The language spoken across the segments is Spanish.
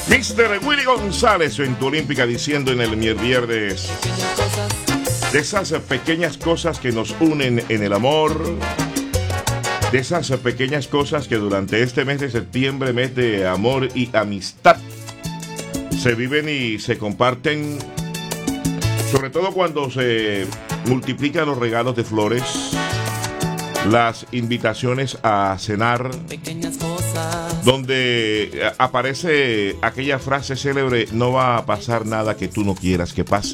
Mr. Willy González en tu Olímpica diciendo en el viernes de esas pequeñas cosas que nos unen en el amor, de esas pequeñas cosas que durante este mes de septiembre, mes de amor y amistad, se viven y se comparten, sobre todo cuando se multiplican los regalos de flores, las invitaciones a cenar, donde aparece aquella frase célebre: no va a pasar nada que tú no quieras que pase.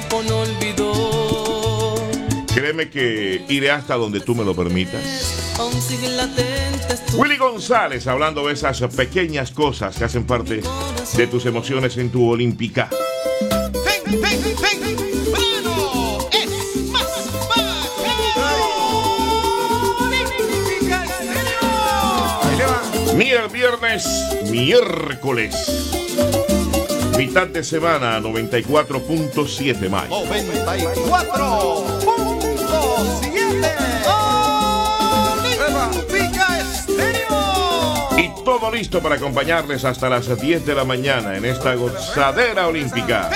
Créeme que iré hasta donde tú me lo permitas. Willy González hablando de esas pequeñas cosas que hacen parte de tus emociones en tu Olímpica. Ni el viernes, miércoles. Mitad de semana, 94.7 May. 94.7. Y todo listo para acompañarles hasta las 10 de la mañana en esta gozadera olímpica.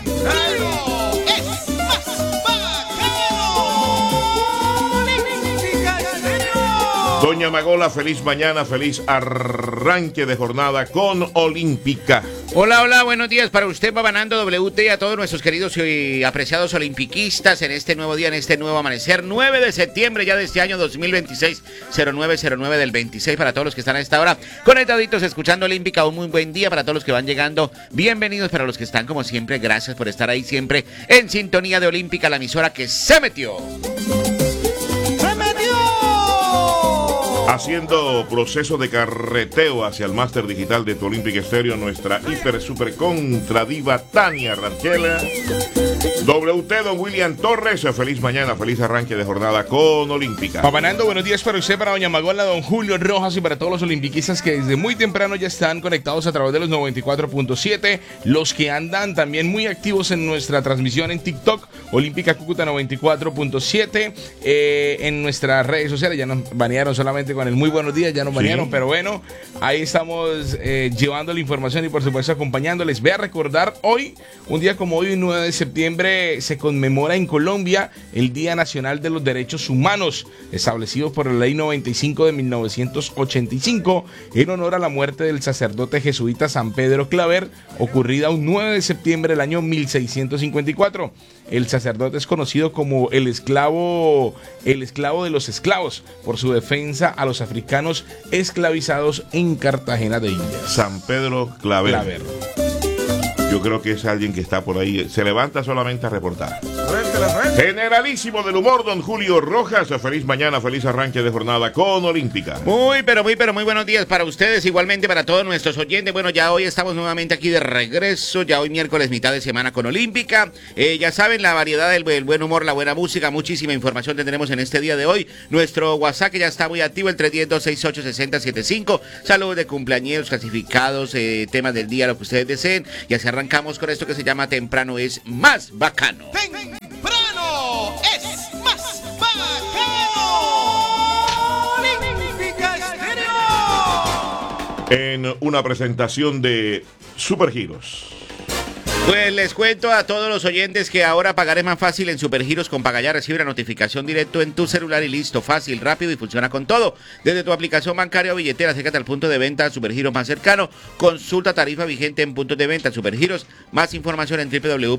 Doña Magola, feliz mañana, feliz arranque de jornada con Olímpica. Hola, hola, buenos días para usted, Babanando WT, y a todos nuestros queridos y apreciados olimpiquistas en este nuevo día, en este nuevo amanecer, 9 de septiembre ya de este año 2026, 0909 del 26, para todos los que están a esta hora conectaditos escuchando Olímpica. Un muy buen día para todos los que van llegando, bienvenidos. Para los que están, como siempre, gracias por estar ahí siempre en sintonía de Olímpica, la emisora que se metió. Haciendo proceso de carreteo hacia el máster digital de tu Olímpica Estéreo, nuestra hiper super contra diva Tania Rangel. WT, don William Torres, feliz mañana, feliz arranque de jornada con Olímpica. Papanando, buenos días para usted, para doña Magola, don Julio Rojas y para todos los olimpiquistas que desde muy temprano ya están conectados a través de los 94.7, los que andan también muy activos en nuestra transmisión en TikTok, Olímpica Cúcuta 94.7, en nuestras redes sociales. Ya nos banearon solamente con el muy buenos días, ya nos banearon, sí. Pero bueno, ahí estamos llevando la información y por supuesto acompañándoles. Voy a recordar hoy, un día como hoy, 9 de septiembre, se conmemora en Colombia el Día Nacional de los Derechos Humanos, establecido por la Ley 95 de 1985, en honor a la muerte del sacerdote jesuita San Pedro Claver, ocurrida un 9 de septiembre del año 1654. El sacerdote es conocido como el esclavo de los esclavos, por su defensa a los africanos esclavizados en Cartagena de Indias. San Pedro Claver. Yo creo que es alguien que está por ahí, se levanta solamente a reportar. Generalísimo del humor, don Julio Rojas, feliz mañana, feliz arranque de jornada con Olímpica. Muy buenos días para ustedes, igualmente para todos nuestros oyentes. Bueno, ya hoy estamos nuevamente aquí de regreso, ya hoy miércoles, mitad de semana con Olímpica. Ya saben, la variedad del buen humor, la buena música, muchísima información tendremos en este día de hoy. Nuestro WhatsApp que ya está muy activo, el 310-268-6075. Saludos de cumpleañeros, clasificados, temas del día, lo que ustedes deseen. Y así arrancamos con esto que se llama Temprano es Más Bacano. Temprano es más bacano. Olímpica Estéreo. En una presentación de Supergiros. Pues les cuento a todos los oyentes que ahora pagar es más fácil en Supergiros. Con Paga Ya recibe una notificación directo en tu celular y listo, fácil, rápido y funciona con todo. Desde tu aplicación bancaria o billetera, acércate al punto de venta Supergiros más cercano. Consulta tarifa vigente en puntos de venta Supergiros. Más información en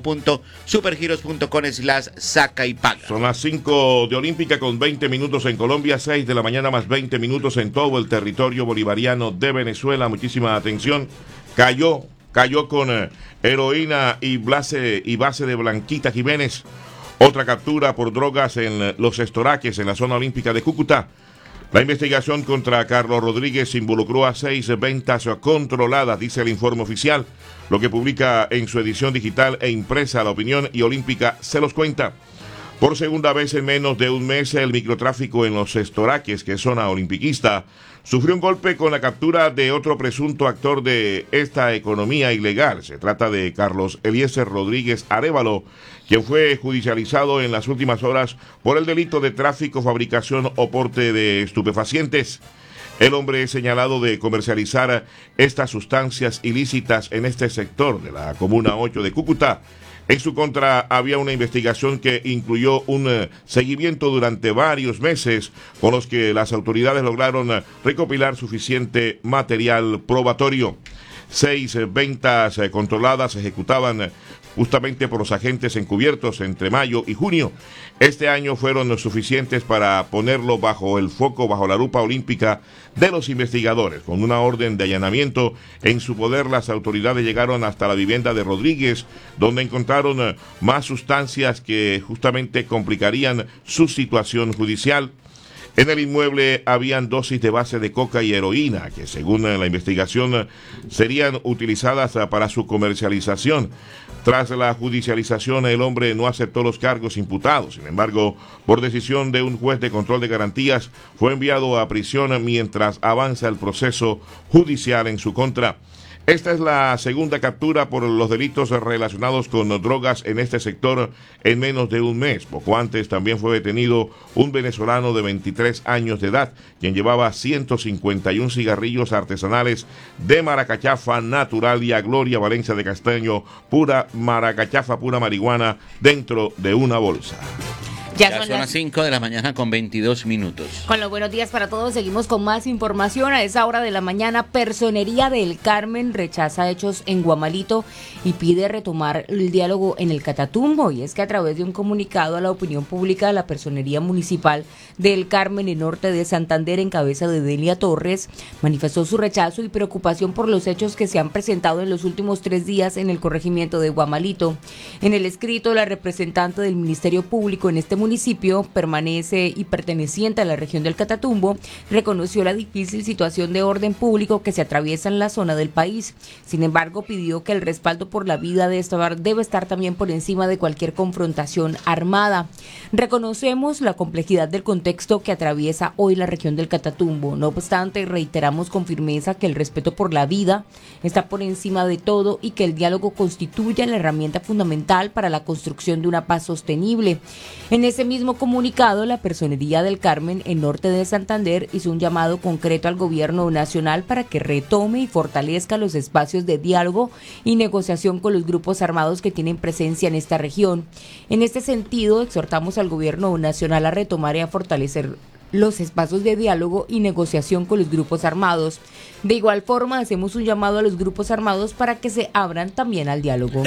www.supergiros.com/saca y paga. Son las 5 de Olímpica con 20 minutos en Colombia, 6 de la mañana más 20 minutos en todo el territorio bolivariano de Venezuela. Muchísima atención. Cayó con heroína y base de Blanquita Jiménez. Otra captura por drogas en Los Estoraques, en la zona olímpica de Cúcuta. La investigación contra Carlos Rodríguez involucró a 6 ventas controladas, dice el informe oficial, lo que publica en su edición digital e impresa La Opinión, y Olímpica se los cuenta. Por segunda vez en menos de un mes, el microtráfico en Los Estoraques, que es zona olimpiquista, sufrió un golpe con la captura de otro presunto actor de esta economía ilegal. Se trata de Carlos Eliezer Rodríguez Arévalo, quien fue judicializado en las últimas horas por el delito de tráfico, fabricación o porte de estupefacientes. El hombre es señalado de comercializar estas sustancias ilícitas en este sector de la Comuna 8 de Cúcuta. En su contra había una investigación que incluyó un seguimiento durante varios meses, con los que las autoridades lograron recopilar suficiente material probatorio. 6 ventas controladas se ejecutaban justamente por los agentes encubiertos entre mayo y junio. Este año fueron suficientes para ponerlo bajo el foco, bajo la lupa olímpica de los investigadores. Con una orden de allanamiento en su poder, las autoridades llegaron hasta la vivienda de Rodríguez, donde encontraron más sustancias que justamente complicarían su situación judicial. En el inmueble habían dosis de base de coca y heroína, que según la investigación serían utilizadas para su comercialización. Tras la judicialización, el hombre no aceptó los cargos imputados. Sin embargo, por decisión de un juez de control de garantías, fue enviado a prisión mientras avanza el proceso judicial en su contra. Esta es la segunda captura por los delitos relacionados con drogas en este sector en menos de un mes. Poco antes también fue detenido un venezolano de 23 años de edad, quien llevaba 151 cigarrillos artesanales de maracachafa natural y a Gloria Valencia de Castaño, pura maracachafa, pura marihuana, dentro de una bolsa. Ya son las 5 de la mañana con 22 minutos. Con los buenos días para todos, seguimos con más información. A esa hora de la mañana, Personería del Carmen rechaza hechos en Guamalito y pide retomar el diálogo en el Catatumbo. Y es que a través de un comunicado a la opinión pública, la Personería Municipal del Carmen en Norte de Santander, en cabeza de Delia Torres, manifestó su rechazo y preocupación por los hechos que se han presentado en los últimos 3 días en el corregimiento de Guamalito. En el escrito, la representante del Ministerio Público en este municipio, permanece y perteneciente a la región del Catatumbo, reconoció la difícil situación de orden público que se atraviesa en la zona del país. Sin embargo, pidió que el respaldo por la vida de esta debe estar también por encima de cualquier confrontación armada. Reconocemos la complejidad del contexto que atraviesa hoy la región del Catatumbo. No obstante, reiteramos con firmeza que el respeto por la vida está por encima de todo y que el diálogo constituye la herramienta fundamental para la construcción de una paz sostenible. En ese mismo comunicado, la Personería del Carmen en Norte de Santander hizo un llamado concreto al gobierno nacional para que retome y fortalezca los espacios de diálogo y negociación con los grupos armados que tienen presencia en esta región. En este sentido, exhortamos al gobierno nacional a retomar y a fortalecer los espacios de diálogo y negociación con los grupos armados. De igual forma, hacemos un llamado a los grupos armados para que se abran también al diálogo.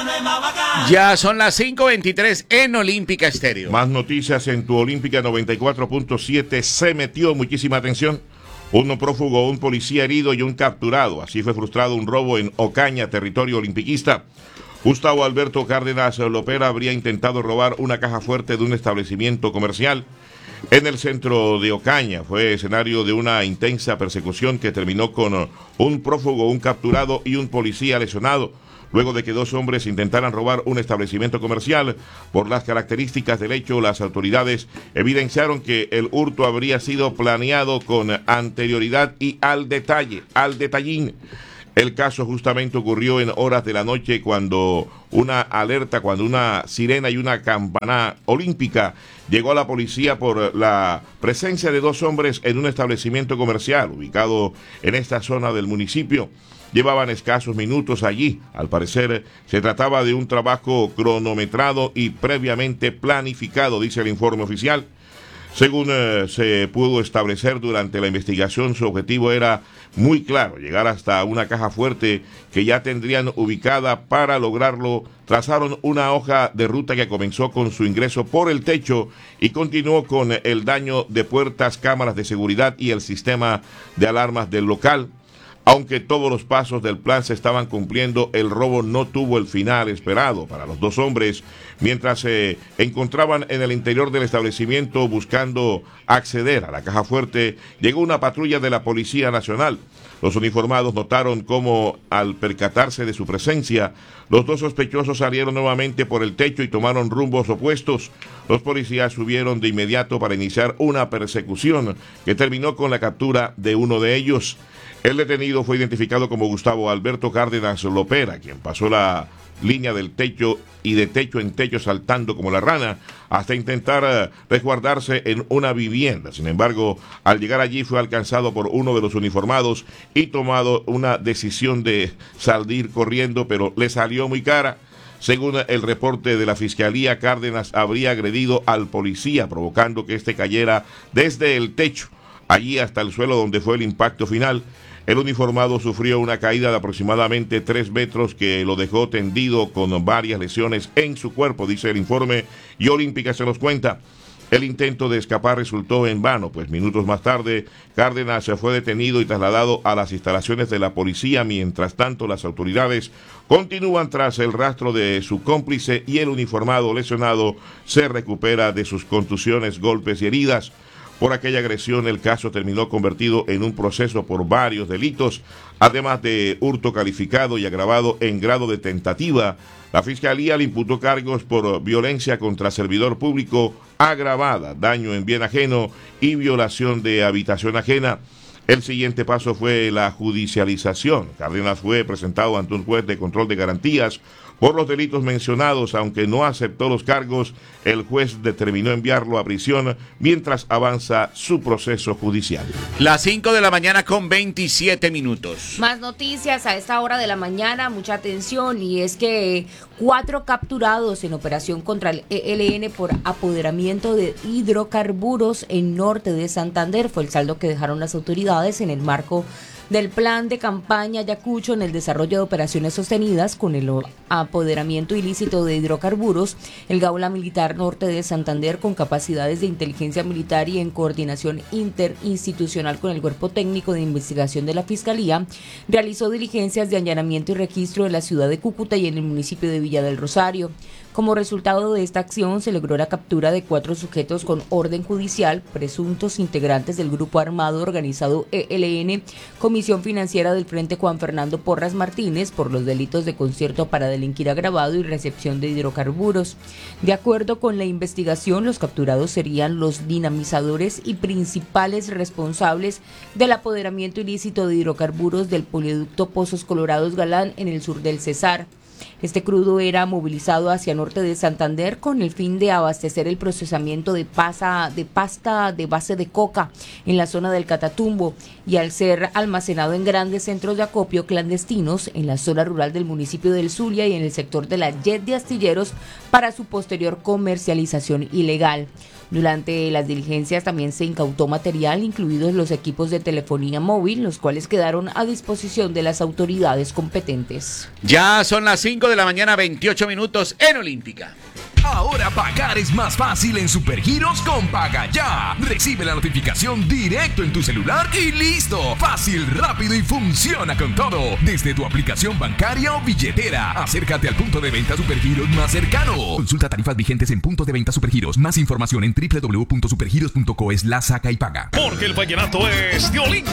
Ya son las 5:23 en Olímpica Estéreo. Más noticias en tu Olímpica 94.7. Se metió, muchísima atención. Un prófugo, un policía herido y un capturado. Así fue frustrado un robo en Ocaña, territorio olimpiquista. Gustavo Alberto Cárdenas Lopera habría intentado robar una caja fuerte de un establecimiento comercial en el centro de Ocaña. Fue escenario de una intensa persecución que terminó con un prófugo, un capturado y un policía lesionado, luego de que 2 hombres intentaran robar un establecimiento comercial. Por las características del hecho, las autoridades evidenciaron que el hurto habría sido planeado con anterioridad y al detallín. El caso justamente ocurrió en horas de la noche cuando una sirena y una campana olímpica llegó a la policía por la presencia de 2 hombres en un establecimiento comercial ubicado en esta zona del municipio. Llevaban escasos minutos allí. Al parecer se trataba de un trabajo cronometrado y previamente planificado, dice el informe oficial. Según se pudo establecer durante la investigación, su objetivo era muy claro: llegar hasta una caja fuerte que ya tendrían ubicada. Para lograrlo, trazaron una hoja de ruta que comenzó con su ingreso por el techo y continuó con el daño de puertas, cámaras de seguridad y el sistema de alarmas del local. Aunque todos los pasos del plan se estaban cumpliendo, el robo no tuvo el final esperado para los 2 hombres. Mientras se encontraban en el interior del establecimiento buscando acceder a la caja fuerte, llegó una patrulla de la Policía Nacional. Los uniformados notaron cómo, al percatarse de su presencia, los 2 sospechosos salieron nuevamente por el techo y tomaron rumbos opuestos. Los policías subieron de inmediato para iniciar una persecución que terminó con la captura de uno de ellos. El detenido fue identificado como Gustavo Alberto Cárdenas Lopera, quien pasó la línea del techo y de techo en techo saltando como la rana hasta intentar resguardarse en una vivienda. Sin embargo, al llegar allí fue alcanzado por uno de los uniformados y tomado una decisión de salir corriendo, pero le salió muy cara. Según el reporte de la Fiscalía, Cárdenas habría agredido al policía, provocando que éste cayera desde el techo, allí hasta el suelo donde fue el impacto final. El uniformado sufrió una caída de aproximadamente 3 metros que lo dejó tendido con varias lesiones en su cuerpo, dice el informe, y Olímpica se nos cuenta. El intento de escapar resultó en vano, pues minutos más tarde Cárdenas se fue detenido y trasladado a las instalaciones de la policía. Mientras tanto, las autoridades continúan tras el rastro de su cómplice y el uniformado lesionado se recupera de sus contusiones, golpes y heridas. Por aquella agresión, el caso terminó convertido en un proceso por varios delitos, además de hurto calificado y agravado en grado de tentativa. La Fiscalía le imputó cargos por violencia contra servidor público agravada, daño en bien ajeno y violación de habitación ajena. El siguiente paso fue la judicialización. Cárdenas fue presentado ante un juez de control de garantías por los delitos mencionados. Aunque no aceptó los cargos, el juez determinó enviarlo a prisión mientras avanza su proceso judicial. Las 5 de la mañana con 27 minutos. Más noticias a esta hora de la mañana, mucha atención, y es que 4 capturados en operación contra el ELN por apoderamiento de hidrocarburos en norte de Santander fue el saldo que dejaron las autoridades en el marco del plan de campaña Ayacucho en el desarrollo de operaciones sostenidas con el apoderamiento ilícito de hidrocarburos. El Gaula Militar Norte de Santander, con capacidades de inteligencia militar y en coordinación interinstitucional con el Cuerpo Técnico de Investigación de la Fiscalía, realizó diligencias de allanamiento y registro en la ciudad de Cúcuta y en el municipio de Villa del Rosario. Como resultado de esta acción, se logró la captura de 4 sujetos con orden judicial, presuntos integrantes del grupo armado organizado ELN, Comisión Financiera del Frente Juan Fernando Porras Martínez, por los delitos de concierto para delinquir agravado y recepción de hidrocarburos. De acuerdo con la investigación, los capturados serían los dinamizadores y principales responsables del apoderamiento ilícito de hidrocarburos del poliducto Pozos Colorados Galán en el sur del Cesar. Este crudo era movilizado hacia norte de Santander con el fin de abastecer el procesamiento de pasta de base de coca en la zona del Catatumbo, y al ser almacenado en grandes centros de acopio clandestinos en la zona rural del municipio del Zulia y en el sector de la Jet de Astilleros para su posterior comercialización ilegal. Durante las diligencias también se incautó material, incluidos los equipos de telefonía móvil, los cuales quedaron a disposición de las autoridades competentes. Ya son las 5 de la mañana, 28 minutos en Olímpica. Ahora pagar es más fácil en Supergiros con Paga Ya. Recibe la notificación directo en tu celular y listo. Fácil, rápido y funciona con todo. Desde tu aplicación bancaria o billetera. Acércate al punto de venta Supergiros más cercano. Consulta tarifas vigentes en puntos de venta Supergiros. Más información en www.supergiros.co/saca y paga. Porque el vallenato es de Olímpica.